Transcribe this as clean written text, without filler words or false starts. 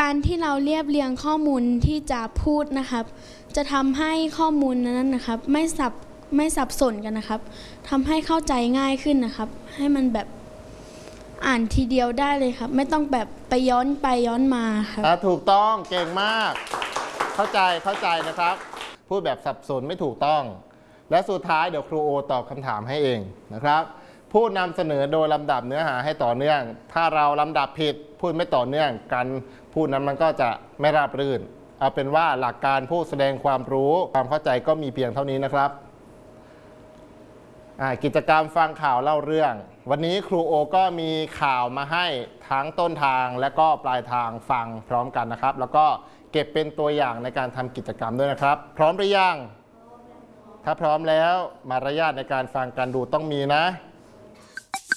การที่เราเรียบเรียงข้อมูลที่จะพูดนะครับจะทำให้ข้อมูลนั้นนะครับไม่สับสนกันนะครับทำให้เข้าใจง่ายขึ้นนะครับให้มันแบบอ่านทีเดียวได้เลยครับไม่ต้องแบบไปย้อนมาครับถูกต้องเก่งมากเข้าใจนะครับพูดแบบสับสนไม่ถูกต้องและสุดท้ายเดี๋ยวครูโอตอบคำถามให้เองนะครับพูดนำเสนอโดยลำดับเนื้อหาให้ต่อเนื่องถ้าเราลำดับผิดพูดไม่ต่อเนื่องกันพูดนั้นมันก็จะไม่ราบรื่นเอาเป็นว่าหลักการพูดแสดงความรู้ความเข้าใจก็มีเพียงเท่านี้นะครับกิจกรรมฟังข่าวเล่าเรื่องวันนี้ครูโอก็มีข่าวมาให้ทั้งต้นทางและก็ปลายทางฟังพร้อมกันนะครับแล้วก็เก็บเป็นตัวอย่างในการทำกิจกรรมด้วยนะครับพร้อมหรือยังถ้าพร้อมแล้วมารยาทในการฟังการดูต้องมีนะ